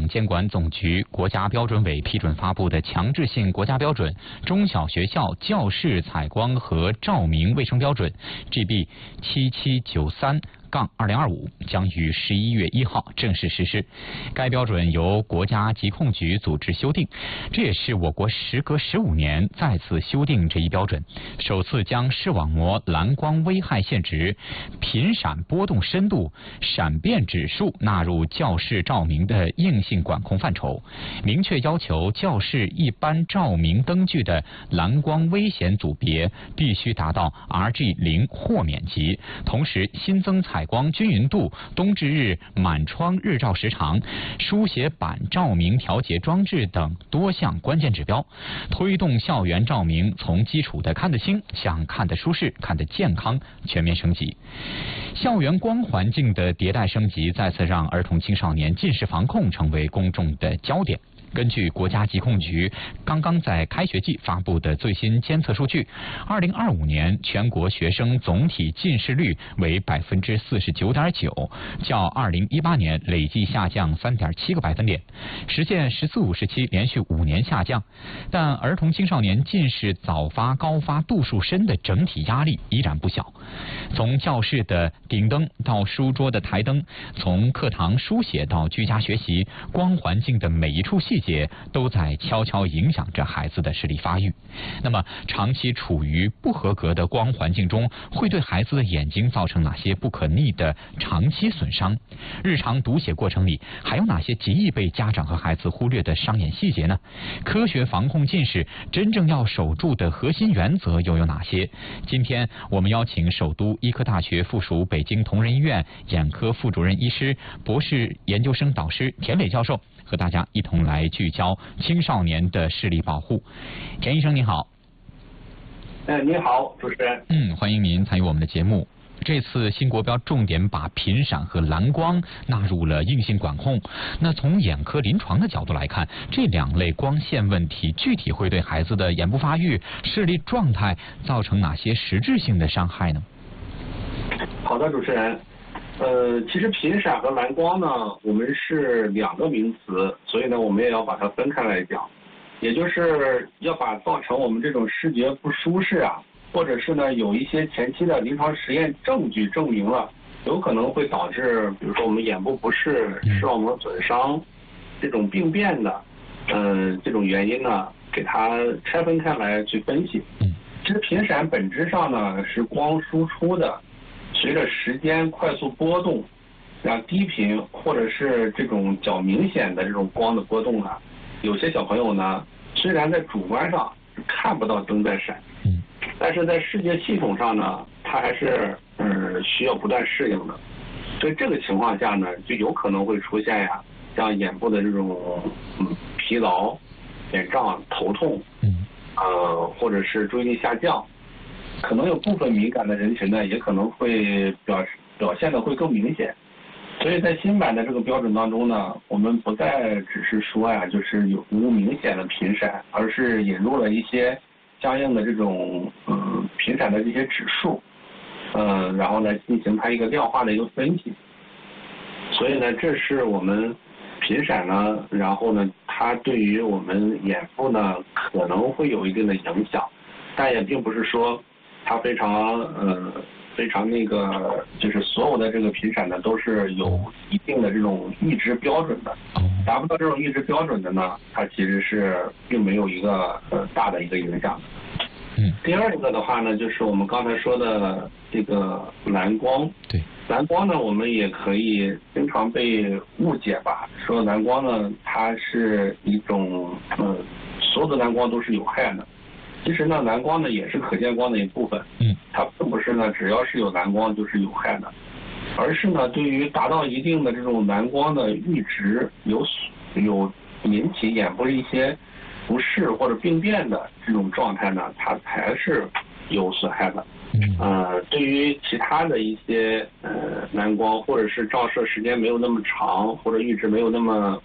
监管总局、国家标准委批准发布的强制性国家标准《中小学校教室采光和照明卫生标准》GB 7793-2025将于11月1号正式实施。该标准由国家疾控局组织修订，这也是我国时隔15年再次修订这一标准，首次将视网膜蓝光危害限值、频闪波动深度、闪变指数纳入教室照明的硬性管控范畴，明确要求教室一般照明灯具的蓝光危险组别必须达到 RG0 豁免级，同时新增采光均匀度、冬至日满窗日照时长、书写板照明调节装置等多项关键指标，推动校园照明从基础的看得清向看得舒适、看得健康全面升级。校园光环境的迭代升级再次让儿童青少年近视防控成为公众的焦点。根据国家疾控局刚刚在开学季发布的最新监测数据，2025年全国学生总体近视率为 49.9%， 较2018年累计下降 3.7个百分点，实现14-5时期连续5年下降。但儿童青少年近视早发高发度数深的整体压力依然不小。从教室的顶灯到书桌的台灯，从课堂书写到居家学习，光环境的每一处细节都在悄悄影响着孩子的视力发育。那么长期处于不合格的光环境中，会对孩子的眼睛造成哪些不可逆的长期损伤？日常读写过程里还有哪些极易被家长和孩子忽略的伤眼细节呢？科学防控近视真正要守住的核心原则又有哪些？今天我们邀请首都医科大学附属北京同仁医院眼科副主任医师、博士研究生导师田伟教授，和大家一同来聚焦青少年的视力保护。田医生您好。 你好，主持人。 欢迎您参与我们的节目。这次新国标重点把频闪和蓝光纳入了硬性管控。那从眼科临床的角度来看，这两类光线问题具体会对孩子的眼部发育、视力状态造成哪些实质性的伤害呢？ 好的，主持人。其实频闪和蓝光呢，我们是两个名词，所以呢，我们也要把它分开来讲，也就是要把造成我们这种视觉不舒适啊，或者是呢有一些前期的临床实验证据证明了有可能会导致，比如说我们眼部不适、视网膜损伤这种病变的，这种原因呢，给它拆分开来去分析。其实频闪本质上呢是光输出的，随着时间快速波动，让低频或者是这种较明显的这种光的波动呢，有些小朋友呢，虽然在主观上看不到灯在闪，但是在视觉系统上呢，它还是需要不断适应的。所以这个情况下呢，就有可能会出现呀，像眼部的这种疲劳、眼胀、头痛，或者是注意力下降。可能有部分敏感的人群呢，也可能会表现的会更明显。所以在新版的这个标准当中呢，我们不再只是说呀，就是有无明显的频闪，而是引入了一些相应的这种频闪的这些指数，然后呢进行它一个量化的一个分析。所以呢，这是我们频闪呢，然后呢，它对于我们眼部呢可能会有一定的影响，但也并不是说它非常那个，就是所有的这个频闪呢都是有一定的这种阈值标准的，达不到这种阈值标准的呢，它其实是并没有一个大的一个影响的。第二个的话呢，就是我们刚才说的这个蓝光。 对， 蓝光呢，我们也可以经常被误解吧，说蓝光呢，它是一种所有的蓝光都是有害的。其实呢，蓝光呢也是可见光的一部分，它并不是呢只要是有蓝光就是有害的，而是呢对于达到一定的这种蓝光的阈值有引起眼部一些不适或者病变的这种状态呢，它才是有损害的。对于其他的一些蓝光或者是照射时间没有那么长，或者阈值没有那么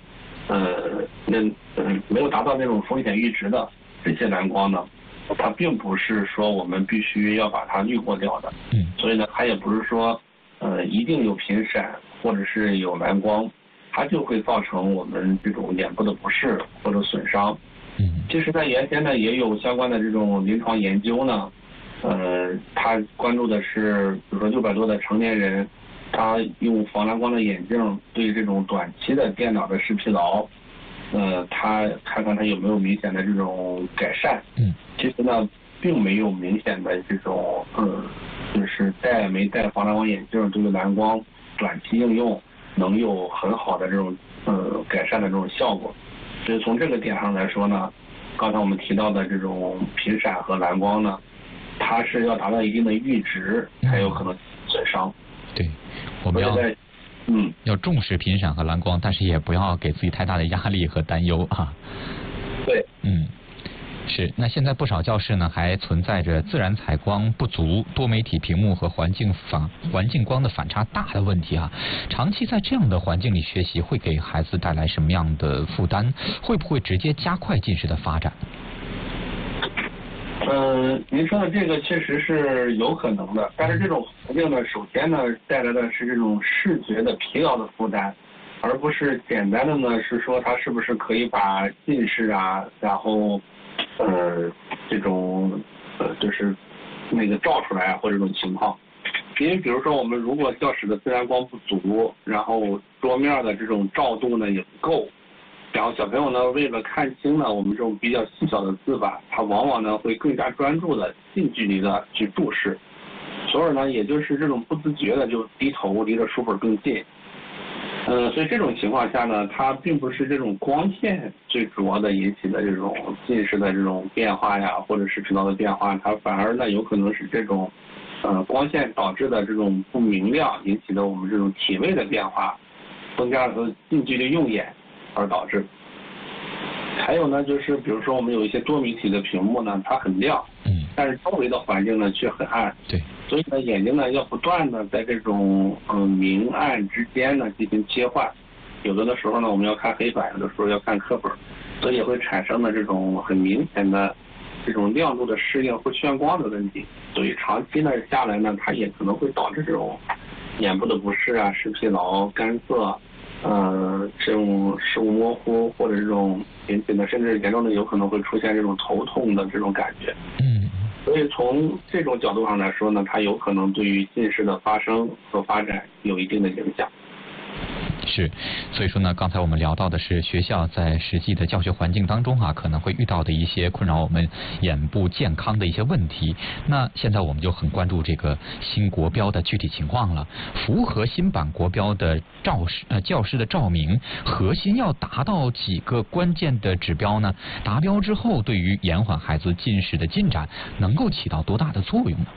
没有达到那种风险阈值的这些蓝光呢，它并不是说我们必须要把它滤过掉的。所以呢，它也不是说一定有频闪或者是有蓝光， 它就会造成我们这种眼部的不适或者损伤。其实在原先呢也有相关的这种临床研究呢，他关注的是比如说600多的成年人，他用防蓝光的眼镜对这种短期的电脑的视疲劳，他看看他有没有明显的这种改善。其实呢并没有明显的这种就是戴没戴防蓝光眼镜对于蓝光短期应用能有很好的这种改善的这种效果。所以从这个点上来说呢，刚才我们提到的这种频闪和蓝光呢，它是要达到一定的阈值才有可能损伤。 对，我们要重视频闪和蓝光，但是也不要给自己太大的压力和担忧啊。 对， 是。那现在不少教室呢还存在着自然采光不足、多媒体屏幕和环境光的反差大的问题啊。长期在这样的环境里学习，会给孩子带来什么样的负担？会不会直接加快近视的发展？ 您说的这个确实是有可能的，但是这种环境呢，首先呢带来的是这种视觉的疲劳的负担，而不是简单的呢是说它是不是可以把近视啊，然后这种就是那个照出来或者这种情况。因为比如说我们如果教室的自然光不足，然后桌面的这种照度呢也不够，然后小朋友呢为了看清呢我们这种比较细小的字吧，他往往呢会更加专注的近距离的去注视，所以呢也就是这种不自觉的就低头离着书本更近。所以这种情况下呢，它并不是这种光线最主要的引起的这种近视的这种变化呀，或者是疲劳的变化，它反而呢有可能是这种光线导致的这种不明亮引起的我们这种体位的变化，增加了近距离用眼而导致。还有呢就是比如说我们有一些多媒体的屏幕呢，它很亮，但是周围的环境呢却很暗。 对。 所以呢眼睛呢要不断的在这种明暗之间呢进行切换，有的时候呢我们要看黑板，有的时候要看课本，所以也会产生的这种很明显的这种亮度的适应或眩光的问题。所以长期呢下来呢，它也可能会导致这种眼部的不适啊、视疲劳、干涩，这种视物模糊，或者这种引起的甚至严重的有可能会出现这种头痛的这种感觉。所以从这种角度上来说呢，它有可能对于近视的发生和发展有一定的影响。 是，所以说呢，刚才我们聊到的是学校在实际的教学环境当中啊，可能会遇到的一些困扰我们眼部健康的一些问题。那现在我们就很关注这个新国标的具体情况了。符合新版国标的教师的照明，核心要达到几个关键的指标呢？达标之后，对于延缓孩子近视的进展，能够起到多大的作用呢？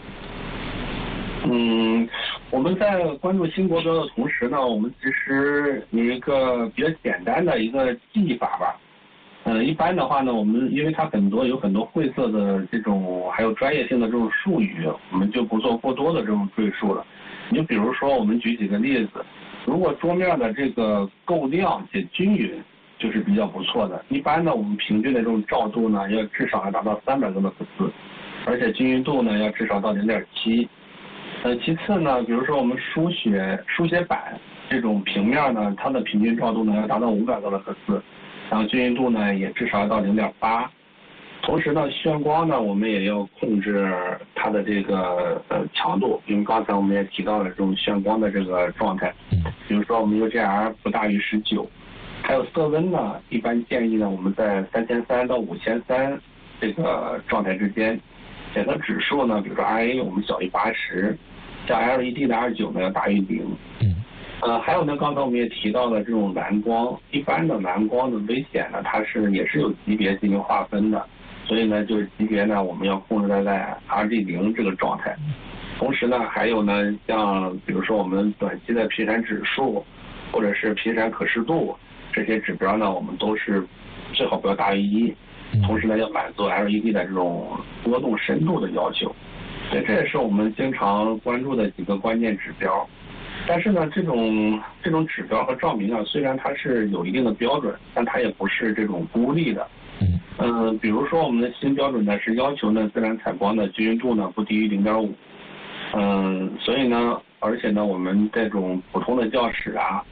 我们在关注新国标的同时呢，我们其实有一个比较简单的一个记忆法吧。一般的话呢，我们因为它有很多晦涩的这种还有专业性的这种术语，我们就不做过多的这种赘述了。你就比如说我们举几个例子，如果桌面的这个够亮且均匀，就是比较不错的。一般呢我们平均的这种照度呢要至少要达到300多的赫兹，而且均匀度呢要至少到0.7。其次呢，比如说我们书写板这种平面呢，它的平均照度呢要达到500多的赫兹，然后均匀度呢也至少要到0.8。同时呢，眩光呢我们也要控制它的这个强度，因为刚才我们也提到了这种眩光的这个状态，比如说我们 UGR 不大于19，还有色温呢，一般建议呢我们在3300到5300这个状态之间。检测指数呢，比如说 RA 我们小于80，像 LED 的29呢要大于0。还有呢，刚才我们也提到了这种蓝光，一般的蓝光的危险呢，它也是有级别进行划分的，所以呢，就是级别呢我们要控制在 RG0这个状态。同时呢，还有呢，像比如说我们短期的频闪指数，或者是频闪可视度这些指标呢，我们都是最好不要大于1。同时呢，要满足 LED 的这种波动深度的要求，所以这也是我们经常关注的几个关键指标。但是呢，这种指标和照明啊，虽然它是有一定的标准，但它也不是这种孤立的。比如说我们的新标准呢是要求呢自然采光的均匀度呢不低于0.5。所以呢，而且呢，我们这种普通的教室啊，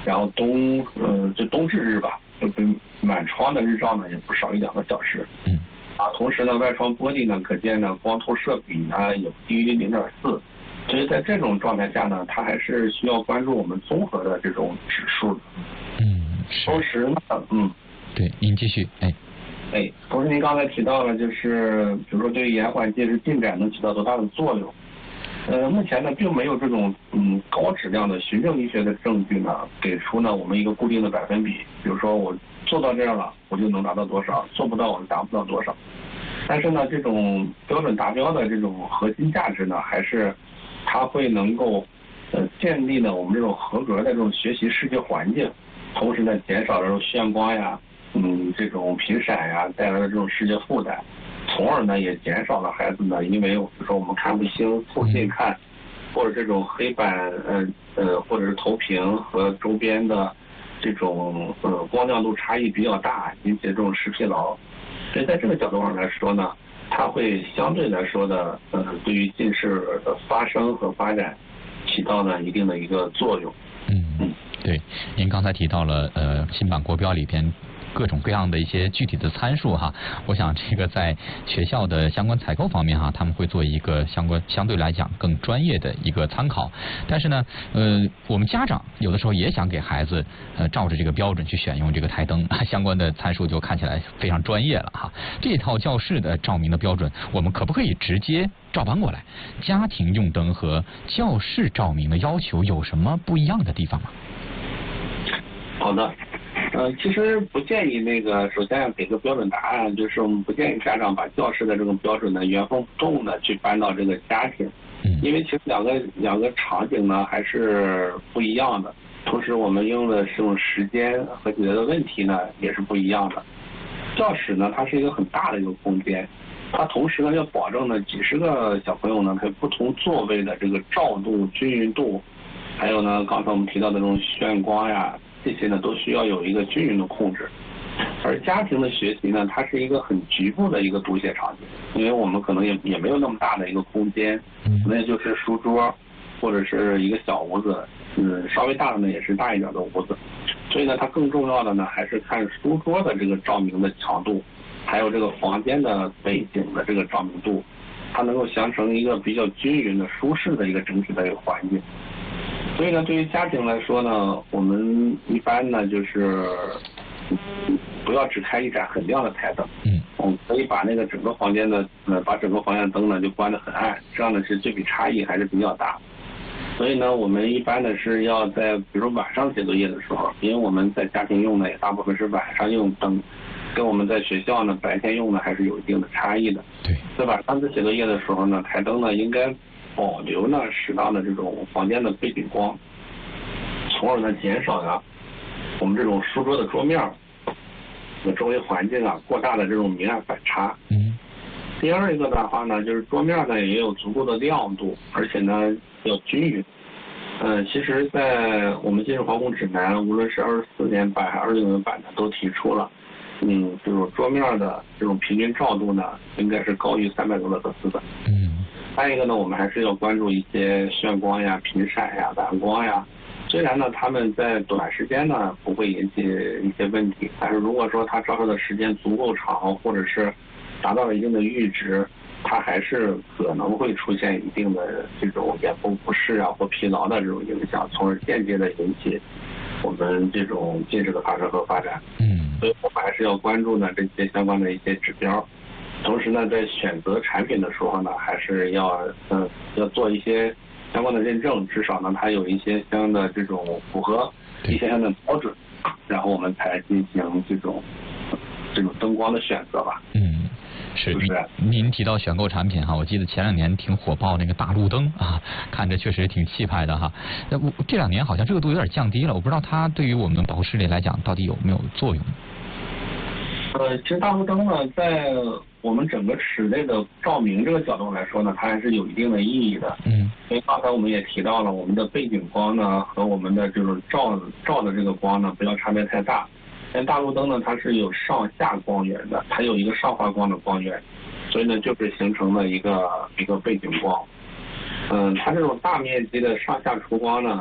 然后就冬至日吧，就满窗的日照呢也不少于2个小时。同时呢，外窗玻璃呢可见呢光透射比呢也不低于0.4，所以在这种状态下呢，它还是需要关注我们综合的这种指数的。同时呢， 对，您继续， 同时您刚才提到了，就是比如说对于延缓近视进展能起到多大的作用？目前呢，并没有这种高质量的循证医学的证据呢，给出呢我们一个固定的百分比，比如说我做到这样了，我就能达到多少，做不到我就达不到多少。但是呢，这种标准达标的这种核心价值呢，还是它会能够建立呢我们这种合格的这种学习视觉环境，同时呢减少这种眩光呀，这种频闪呀带来的这种视觉负担。从而呢，也减少了孩子呢，因为比如说我们看不清、凑近看，或者这种黑板或者是投屏和周边的这种光亮度差异比较大，引起这种视疲劳。所以在这个角度上来说呢，它会相对来说的对于近视的发生和发展起到呢一定的一个作用。 对，您刚才提到了新版国标里边各种各样的一些具体的参数哈，我想这个在学校的相关采购方面哈，他们会做一个相对来讲更专业的一个参考。但是呢，我们家长有的时候也想给孩子照着这个标准去选用这个台灯，相关的参数就看起来非常专业了哈。这套教室的照明的标准，我们可不可以直接照搬过来？家庭用灯和教室照明的要求有什么不一样的地方吗？ 好的。其实不建议首先要给个标准答案，就是我们不建议家长把教室的这种标准呢原封不动的去搬到这个家庭，因为其实两个场景呢还是不一样的，同时我们应用的这种时间和解决的问题呢也是不一样的。教室呢它是一个很大的一个空间，它同时呢要保证呢几十个小朋友呢他有不同座位的这个照度、均匀度，还有呢刚才我们提到的这种眩光呀，这些呢都需要有一个均匀的控制。而家庭的学习呢，它是一个很局部的一个读写场景，因为我们可能也没有那么大的一个空间，可能也就是书桌或者是一个小屋子，稍微大的呢也是大一点的屋子。所以呢，它更重要的呢还是看书桌的这个照明的强度，还有这个房间的背景的这个照明度，它能够形成一个比较均匀的、舒适的一个整体的一个环境。所以呢，对于家庭来说呢，我们一般呢就是不要只开一盏很亮的台灯，我们可以把整个房间的灯呢就关得很暗，这样呢是对比差异还是比较大。所以呢，我们一般呢是要在比如说晚上写作业的时候，因为我们在家庭用的也大部分是晚上用灯，跟我们在学校呢白天用的还是有一定的差异的。 对， 在晚上写作业的时候呢，台灯呢应该保留呢适当的这种房间的背景光，从而呢减少我们这种书桌的桌面周围环境过大的这种明暗反差。第二一个的话呢，就是桌面呢也有足够的亮度，而且呢要均匀。其实在我们近视防控指南，无论是24年版还是26年版的都提出了，这种桌面的这种平均照度呢应该是高于300多赫兹的。再一个呢，我们还是要关注一些眩光呀、频闪呀、蓝光呀。虽然呢，他们在短时间呢不会引起一些问题，但是如果说它照射的时间足够长，或者是达到了一定的阈值，它还是可能会出现一定的这种眼部不适或疲劳的这种影响，从而间接的引起我们这种近视的发生和发展。所以我们还是要关注呢这些相关的一些指标。同时呢，在选择产品的时候呢，还是要做一些相关的认证，至少呢它有一些相应的这种符合一些相应的标准，然后我们才进行这种灯光的选择吧。 是您提到选购产品哈，我记得前2年挺火爆那个大路灯看着确实挺气派的哈。这2年好像热度有点降低了，我不知道它对于我们保护视力来讲到底有没有作用？ 其实大路灯呢，在我们整个室内的照明这个角度来说呢，它还是有一定的意义的。因为刚才我们也提到了，我们的背景光呢和我们的这种照的这个光呢，不要差别太大。但大路灯呢，它是有上下光源的，它有一个上发光的光源，所以呢就是形成了一个背景光。它这种大面积的上下出光呢，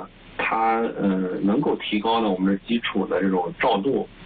它能够提高呢我们的基础的这种照度，